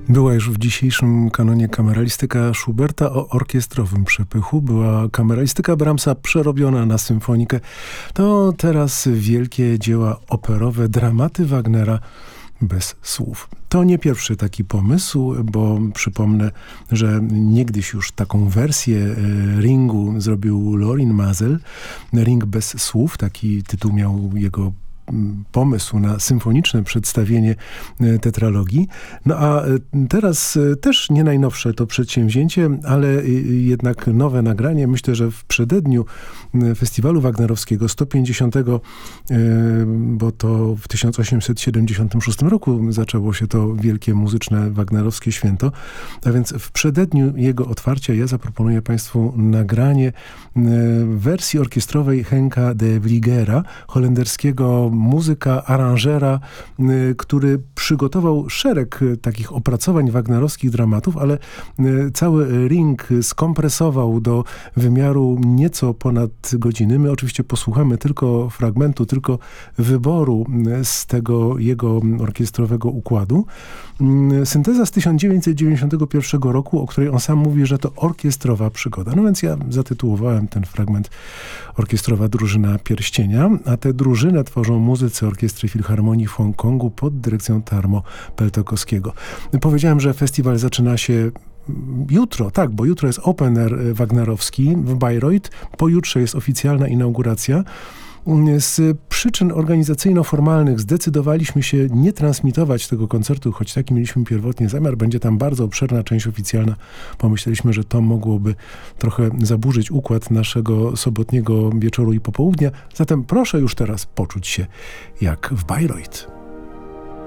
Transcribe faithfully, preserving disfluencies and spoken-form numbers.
Była już w dzisiejszym kanonie kameralistyka Schuberta o orkiestrowym przepychu. Była kameralistyka Brahmsa przerobiona na symfonikę. To teraz wielkie dzieła operowe, dramaty Wagnera bez słów. To nie pierwszy taki pomysł, bo przypomnę, że niegdyś już taką wersję Ringu zrobił Lorin Maazel. Ring bez słów, taki tytuł miał jego pomysł na symfoniczne przedstawienie tetralogii. No a teraz też nie najnowsze to przedsięwzięcie, ale jednak nowe nagranie. Myślę, że w przededniu festiwalu wagnerowskiego sto pięćdziesiątego, bo to w tysiąc osiemset siedemdziesiątym szóstym roku zaczęło się to wielkie muzyczne wagnerowskie święto. A więc w przededniu jego otwarcia ja zaproponuję Państwu nagranie wersji orkiestrowej Henka de Vliegera, holenderskiego muzyka, aranżera, który przygotował szereg takich opracowań wagnerowskich dramatów, ale cały Ring skompresował do wymiaru nieco ponad godziny. My oczywiście posłuchamy tylko fragmentu, tylko wyboru z tego jego orkiestrowego układu. Synteza z tysiąc dziewięćset dziewięćdziesiątego pierwszego roku, o której on sam mówi, że to orkiestrowa przygoda. No więc ja zatytułowałem ten fragment Orkiestrowa Drużyna Pierścienia, a tę drużynę tworzą muzycy Orkiestry Filharmonii w Hongkongu pod dyrekcją Tarmo Peltokowskiego. Powiedziałem, że festiwal zaczyna się jutro, tak, bo jutro jest open air wagnerowski w Bayreuth, pojutrze jest oficjalna inauguracja. Z przyczyn organizacyjno-formalnych zdecydowaliśmy się nie transmitować tego koncertu, choć taki mieliśmy pierwotnie zamiar. Będzie tam bardzo obszerna część oficjalna. Pomyśleliśmy, że to mogłoby trochę zaburzyć układ naszego sobotniego wieczoru i popołudnia. Zatem proszę już teraz poczuć się jak w Bayreuth.